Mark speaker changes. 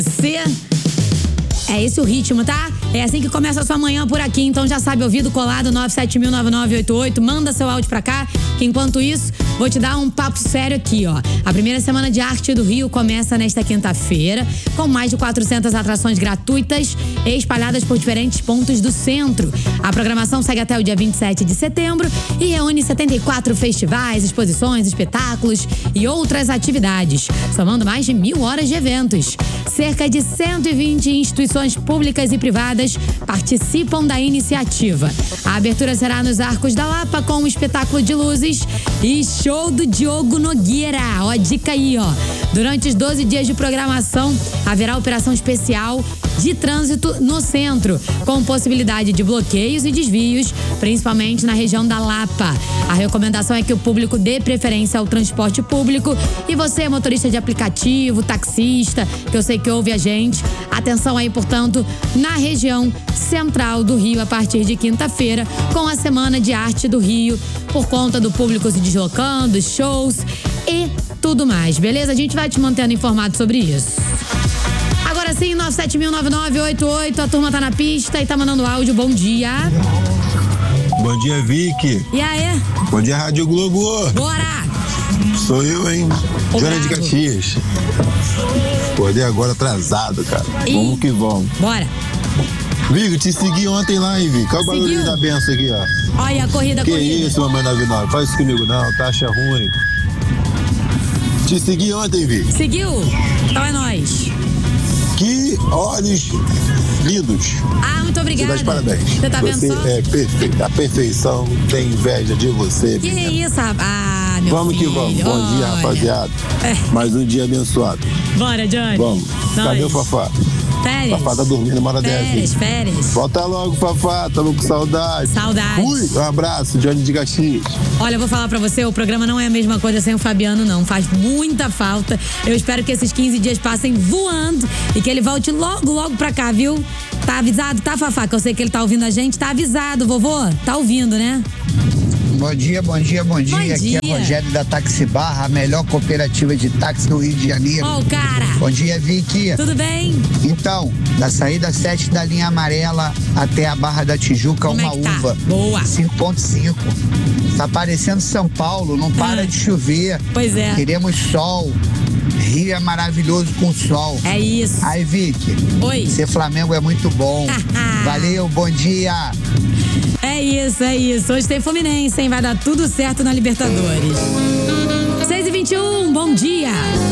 Speaker 1: É esse o ritmo, tá? É assim que começa a sua manhã por aqui, então já sabe, ouvido colado 970009988, manda seu áudio pra cá, que enquanto isso, vou te dar um papo sério aqui, ó. A primeira semana de arte do Rio começa nesta quinta-feira, com mais de 400 atrações gratuitas espalhadas por diferentes pontos do centro. A programação segue até o dia 27 de setembro e reúne 74 festivais, exposições, espetáculos e outras atividades, somando mais de 1000 horas de eventos. Cerca de 120 instituições públicas e privadas participam da iniciativa. A abertura será nos Arcos da Lapa com um espetáculo de luzes e show do Diogo Nogueira. Ó, a dica aí, ó. Durante os 12 dias de programação, haverá operação especial de trânsito no centro, com possibilidade de bloqueios e desvios, principalmente na região da Lapa. A recomendação é que o público dê preferência ao transporte público e você, motorista de aplicativo, taxista, que eu sei que ouve a gente, atenção aí, portanto, na região central do Rio a partir de quinta-feira, com a Semana de Arte do Rio, por conta do público se deslocando, shows e tudo mais, beleza? A gente vai te mantendo informado sobre isso. Agora sim, 970009988, a turma tá na pista e tá mandando áudio. Bom dia.
Speaker 2: Bom dia, Vicky.
Speaker 1: E aí?
Speaker 2: Bom dia, Rádio Globo.
Speaker 1: Bora!
Speaker 2: Sou eu, hein? Joana de Caxias. Acordei agora atrasado, cara. Vamos que vamos.
Speaker 1: Bora.
Speaker 2: Vicky, te segui ontem lá, hein, Vicky? Olha o barulho da benção aqui, ó.
Speaker 1: Olha a corrida.
Speaker 2: Que isso, mamãe 99? Faz isso comigo não, taxa ruim. Te segui ontem, Vicky.
Speaker 1: Seguiu? Então é nóis.
Speaker 2: Que olhos lindos.
Speaker 1: Ah, muito obrigada.
Speaker 2: Você dá de parabéns.
Speaker 1: Você tá vendo
Speaker 2: Você
Speaker 1: só?
Speaker 2: é perfeita. A perfeição tem inveja de você.
Speaker 1: Que
Speaker 2: menina.
Speaker 1: isso, rapaz? Ah, meu
Speaker 2: Vamos
Speaker 1: filho.
Speaker 2: que vamos. Bom dia, rapaziada. Mais um dia abençoado.
Speaker 1: Bora, Johnny.
Speaker 2: Vamos. Cadê o Fafá?
Speaker 1: Férias.
Speaker 2: Fafá tá dormindo, uma hora dessa.
Speaker 1: Férias.
Speaker 2: Volta logo, Fafá. Tamo com saudade.
Speaker 1: Saudade.
Speaker 2: Fui. Um abraço, Johnny de Caxias.
Speaker 1: Olha, eu vou falar pra você, o programa não é a mesma coisa sem o Fabiano, não. Faz muita falta. Eu espero que esses 15 dias passem voando e que ele volte logo pra cá, viu? Tá avisado? Tá, Fafá? Que eu sei que ele tá ouvindo a gente. Tá avisado, vovô? Tá ouvindo, né?
Speaker 3: Bom dia. Aqui é Rogério da Táxi Barra, a melhor cooperativa de táxi do Rio de Janeiro.
Speaker 1: Ó, o cara.
Speaker 3: Bom dia, Vicky.
Speaker 1: Tudo bem?
Speaker 3: Então, da saída 7 da linha amarela até a Barra da Tijuca,
Speaker 1: Como
Speaker 3: uma
Speaker 1: é que tá?
Speaker 3: uva.
Speaker 1: Boa.
Speaker 3: 5.5. Tá parecendo São Paulo, não para de chover.
Speaker 1: Pois é.
Speaker 3: Queremos sol. Rio é maravilhoso com sol.
Speaker 1: É isso.
Speaker 3: Aí, Vicky.
Speaker 1: Oi.
Speaker 3: Ser Flamengo é muito bom. Valeu, bom dia.
Speaker 1: É isso. Hoje tem Fluminense, hein? Vai dar tudo certo na Libertadores. 6h21, bom dia.